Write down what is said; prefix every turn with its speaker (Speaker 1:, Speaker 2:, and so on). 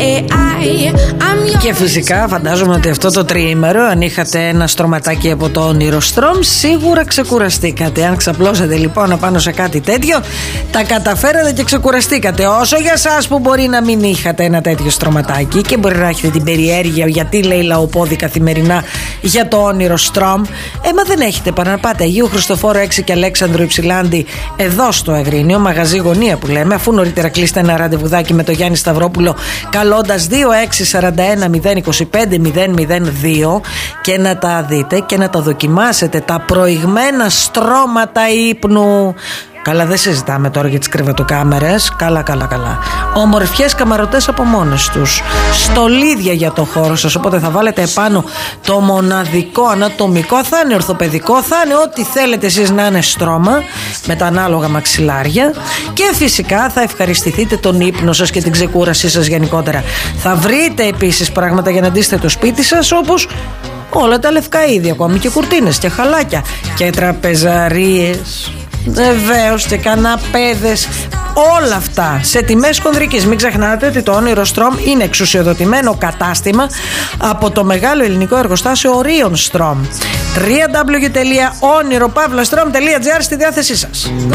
Speaker 1: Και φυσικά φαντάζομαι ότι αυτό το τριήμερο, αν είχατε ένα στρωματάκι από το όνειρο Στρομ, σίγουρα ξεκουραστήκατε. Αν ξαπλώσατε λοιπόν απάνω σε κάτι τέτοιο, τα καταφέρατε και ξεκουραστήκατε. Όσο για εσάς που μπορεί να μην είχατε ένα τέτοιο στρωματάκι και μπορεί να έχετε την περιέργεια γιατί λέει λαοπόδι καθημερινά για το όνειρο Στρομ, μα δεν έχετε παρά να πάτε Αγίου Χριστοφόρου 6 και Αλέξανδρου Υψηλάντη, εδώ στο Αγρίνιο, μαγαζί γωνία που λέμε, αφού νωρίτερα κλείσετε ένα ραντεβουδάκι με το Γιάννη Σταυρόπουλο καλώντας 2641-025-002 και να τα δείτε και να τα δοκιμάσετε τα προηγμένα στρώματα ύπνου. Καλά, δεν συζητάμε τώρα για τις κρεβατοκάμερες. Καλά. Ομορφιές καμαρωτές από μόνες τους. Στολίδια για το χώρο σας. Οπότε θα βάλετε επάνω το μοναδικό ανατομικό. Θα είναι ορθοπαιδικό, θα είναι ό,τι θέλετε εσείς να είναι στρώμα, με τα ανάλογα μαξιλάρια. Και φυσικά θα ευχαριστηθείτε τον ύπνο σας και την ξεκούρασή σας γενικότερα. Θα βρείτε επίσης πράγματα για να ντύσετε το σπίτι σας, όπως όλα τα λευκά είδη, ακόμη και κουρτίνες και χαλάκια και τραπεζαρίες. Βεβαίως, και καναπέδες, όλα αυτά σε τιμές χονδρικής. Μην ξεχνάτε ότι το όνειρο Στρομ είναι εξουσιοδοτημένο κατάστημα από το μεγάλο ελληνικό εργοστάσιο Orion Strom. www.oniropavlastrom.gr στη διάθεσή σας.